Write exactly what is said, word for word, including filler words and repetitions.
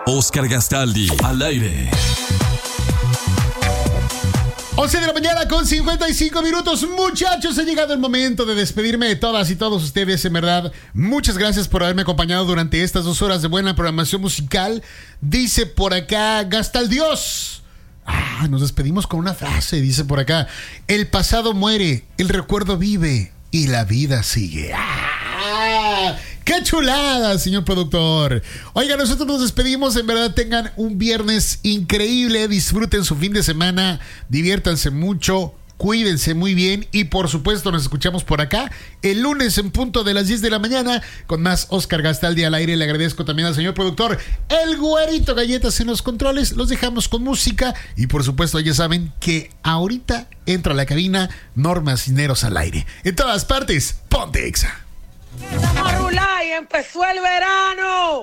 Oscar Gastaldi, al aire. once de la mañana con cincuenta y cinco minutos. Muchachos, ha llegado el momento de despedirme de todas y todos ustedes. En verdad, muchas gracias por haberme acompañado durante estas dos horas de buena programación musical. Dice por acá Gastaldios. Ah, nos despedimos con una frase. Dice por acá: el pasado muere, el recuerdo vive y la vida sigue. ¡Ah! ¡Qué chulada, señor productor! Oiga, nosotros nos despedimos. En verdad, tengan un viernes increíble. Disfruten su fin de semana. Diviértanse mucho. Cuídense muy bien. Y por supuesto, nos escuchamos por acá el lunes en punto de las diez de la mañana con más Oscar Gastaldi al aire. Le agradezco también al señor productor, el Güerito Galletas en los controles. Los dejamos con música. Y por supuesto, ya saben que ahorita entra a la cabina Norma Cisneros al aire. En todas partes, ponte Exa. Estamos a rular y empezó el verano.